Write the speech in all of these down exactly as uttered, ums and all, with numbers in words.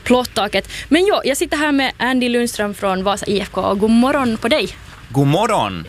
plåttaket. Men jo, jag sitter här med Andy Lundström från Vasa I F K. God morgon på dig. God morgon!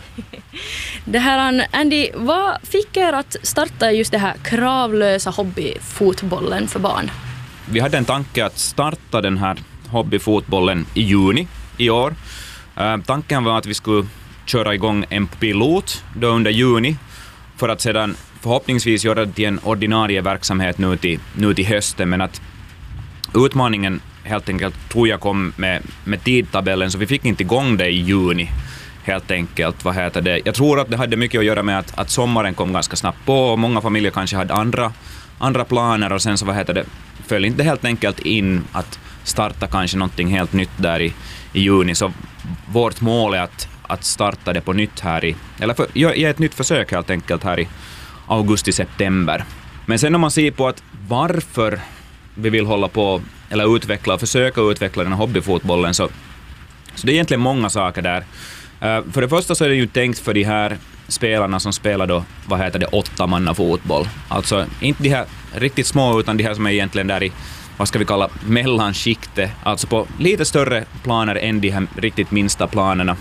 Det här, Andy, vad fick er att starta just det här kravlösa hobbyfotbollen för barn? Vi hade en tanke att starta den här hobbyfotbollen i juni i år. Uh, tanken var att vi skulle köra igång en pilot då under juni för att sedan förhoppningsvis göra det till en ordinarie verksamhet nu till, nu till hösten, men att utmaningen helt enkelt tror jag kom med, med tidtabellen, så vi fick inte igång det i juni helt enkelt. Vad heter det? Jag tror att det hade mycket att göra med att, att sommaren kom ganska snabbt på och många familjer kanske hade andra, andra planer, och sen så vad heter det, föll inte helt enkelt in att starta kanske någonting helt nytt där i, i juni, så vårt mål är att, att starta det på nytt här i, eller för, ge ett nytt försök helt enkelt här i augusti-september. Men sen om man ser på att varför vi vill hålla på eller utveckla och försöka utveckla den här hobbyfotbollen, så, så det är egentligen många saker där. Uh, för det första så är det ju tänkt för de här spelarna som spelar då, vad heter det, åtta manna fotboll. Alltså inte de här riktigt små, utan de här som är egentligen där i, vad ska vi kalla, mellanskikte. Alltså på lite större planer än de här riktigt minsta planerna.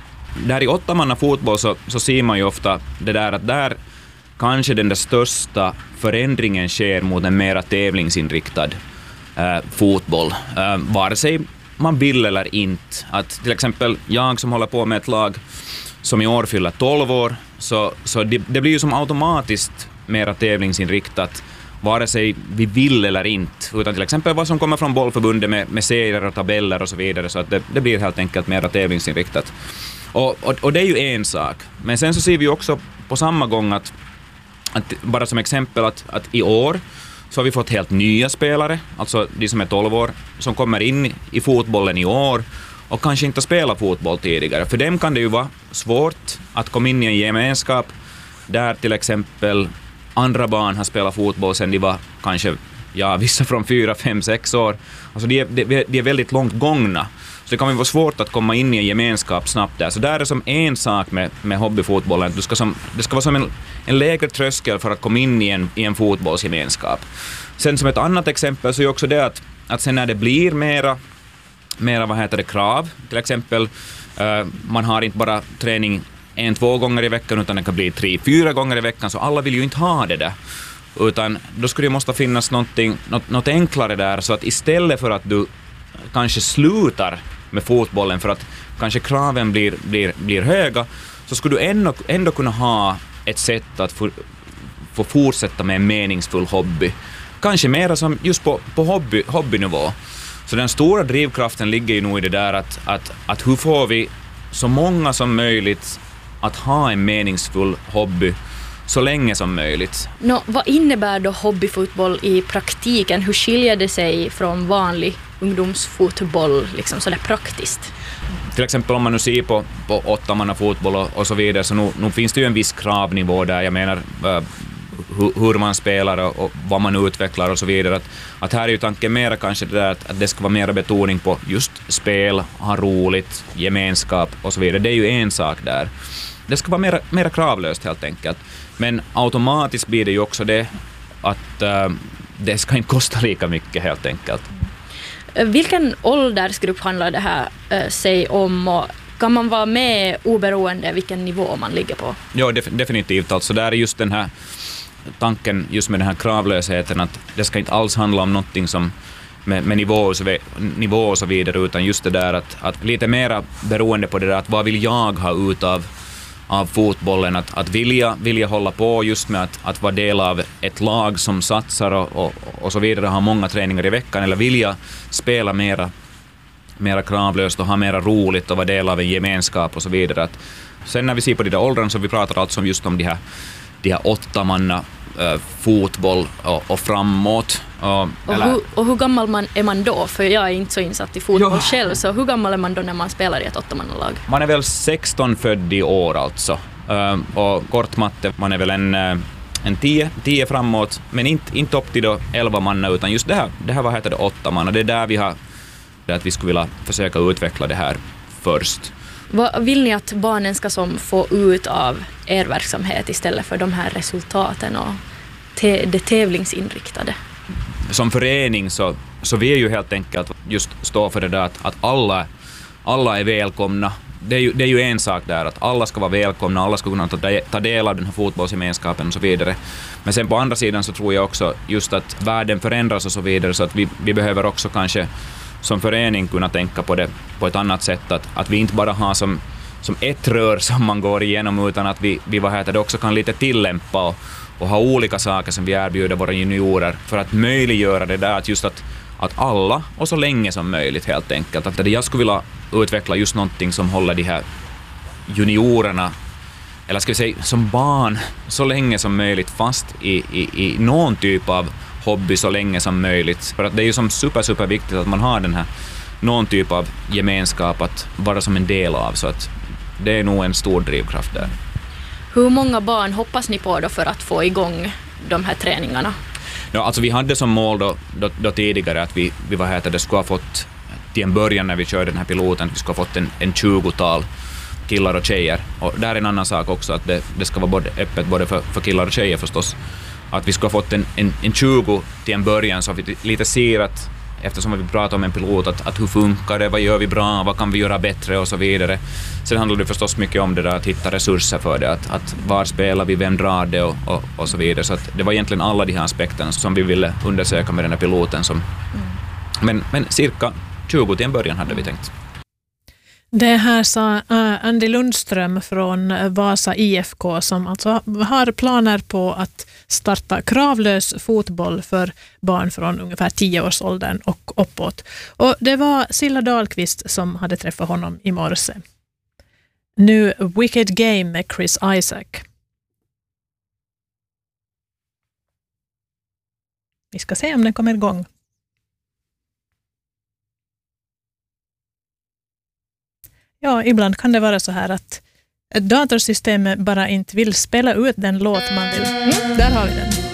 Där i åtta manna fotboll så, så ser man ju ofta det där att där kanske den där största förändringen sker mot en mera tävlingsinriktad uh, fotboll. Uh, vare sig man vill eller inte. Att till exempel jag som håller på med ett lag som i år fyller tolv år, så, så det, det blir ju som automatiskt mera tävlingsinriktat vare sig vi vill eller inte, utan till exempel vad som kommer från bollförbundet med, med serier och tabeller och så vidare, så att det, det blir helt enkelt mera tävlingsinriktat. Och, och, och det är ju en sak. Men sen så ser vi också på samma gång att, att bara som exempel att, att i år så har vi fått helt nya spelare, alltså de som är tolv år, som kommer in i fotbollen i år och kanske inte spelar fotboll tidigare. För dem kan det ju vara svårt att komma in i en gemenskap där till exempel andra barn har spelat fotboll sedan de var kanske, ja, vissa från fyra, fem, sex år. Alltså de är, de, de är väldigt långt gångna. Så det kan ju vara svårt att komma in i en gemenskap snabbt där. Så där är som en sak med, med hobbyfotbollen. Du ska som, det ska vara som en, en lägre tröskel för att komma in i en, i en fotbollsgemenskap. Sen som ett annat exempel så är också det att, att sen när det blir mera, mera vad heter det, krav, till exempel uh, man har inte bara träning en, två gånger i veckan, utan det kan bli tre, fyra gånger i veckan, så alla vill ju inte ha det där. Utan då skulle det måste finnas någonting, något, något enklare där, så att istället för att du kanske slutar med fotbollen för att kanske kraven blir, blir, blir höga, så skulle du ändå, ändå kunna ha ett sätt att få, få fortsätta med en meningsfull hobby. Kanske mer som just på, på hobby, hobbynivå. Så den stora drivkraften ligger ju nog i det där att, att, att hur får vi så många som möjligt att ha en meningsfull hobby så länge som möjligt. Nå, vad innebär då hobbyfotboll i praktiken? Hur skiljer det sig från vanlig ungdomsfotboll liksom sådär praktiskt? Till exempel om man nu ser på, på åtta manna fotboll och, och så vidare, så nu, nu finns det ju en viss kravnivå där. Jag menar uh, hur, hur man spelar och, och vad man utvecklar och så vidare. Att, att här är ju tanken mera kanske det där att, att det ska vara mera betoning på just spel, ha roligt, gemenskap och så vidare. Det är ju en sak där. Det ska vara mera, mera kravlöst helt enkelt. Men automatiskt blir det ju också det att uh, det ska inte kosta lika mycket helt enkelt. Vilken åldersgrupp handlar det här uh, sig om, och kan man vara med oberoende vilken nivå man ligger på? Ja, def- definitivt. Alltså där är just den här tanken just med den här kravlösheten, att det ska inte alls handla om någonting som med, med nivå, och så, nivå och så vidare, utan just det där att, att lite mera beroende på det där att vad vill jag ha ut av av fotbollen, att, att vilja, vilja hålla på just med att, att vara del av ett lag som satsar och, och, och så vidare, ha många träningar i veckan, eller vilja spela mera, mera kravlöst och ha mera roligt och vara del av en gemenskap och så vidare. Att sen när vi ser på de där åldrarna, så vi pratar alltså just om de här, de här åtta manna äh, fotboll och, och framåt. Och, och, hur, och hur gammal man är man då? För jag är inte så insatt i fotboll jo. själv, så hur gammal är man då när man spelar i ett åttamannalag? Man är väl sexton född i år alltså. Uh, och kort matte, man är väl en, uh, en tio, tio framåt, men inte, inte upp till då elva manna, utan just det här, det här vad heter det, åtta manna. Det är där vi har, det att vi skulle vilja försöka utveckla det här först. Vad vill ni att barnen ska som få ut av er verksamhet istället för de här resultaten och te- det tävlingsinriktade? Som förening så, så vi är ju helt enkelt just stå för det där att, att alla, alla är välkomna. Det är, ju, det är ju en sak där, att alla ska vara välkomna, alla ska kunna ta, ta del av den här fotbollsgemenskapen och så vidare. Men sen på andra sidan så tror jag också just att världen förändras och så vidare, så att vi, vi behöver också kanske som förening kunna tänka på det på ett annat sätt, att, att vi inte bara har som, som ett rör som man går igenom, utan att vi, vi vad heter det, också kan lite tillämpa och, och ha olika saker som vi erbjuder våra juniorer för att möjliggöra det där, att just att, att alla och så länge som möjligt helt enkelt. Att jag skulle vilja utveckla just någonting som håller de här juniorerna, eller ska vi säga som barn, så länge som möjligt fast i, i, i någon typ av hobby så länge som möjligt. För att det är ju som super, super viktigt att man har den här någon typ av gemenskap att vara som en del av, så att det är nog en stor drivkraft där. Hur många barn hoppas ni på då för att få igång de här träningarna? Ja, alltså vi hade som mål då, då, då tidigare att vi, vi vad heter det, skulle ha fått till en början när vi körde den här piloten, att vi skulle ha fått en, en tjugotal killar och tjejer. Och där är en annan sak också, att det, det ska vara både öppet både för, för killar och tjejer förstås. Att vi ska ha fått en, en, en tjugo till en början, så vi lite ser att, eftersom vi pratar om en pilot, att, att hur funkar det, vad gör vi bra, vad kan vi göra bättre och så vidare. Sen handlar det förstås mycket om det där, att hitta resurser för det, att, att var spelar vi, vem drar det och, och, och så vidare. Så att det var egentligen alla de här aspekterna som vi ville undersöka med den här piloten. Som, mm. men, men cirka tjugo till en början hade vi tänkt. Det här sa Andy Lundström från Vasa I F K, som alltså har planer på att starta kravlös fotboll för barn från ungefär tio års åldern och uppåt. Och det var Silla Dahlqvist som hade träffat honom i morse. Nu Wicked Game med Chris Isaac. Vi ska se om den kommer igång. Ja, ibland kan det vara så här att ett datorsystem bara inte vill spela ut den låt man vill. Mm, där har vi den.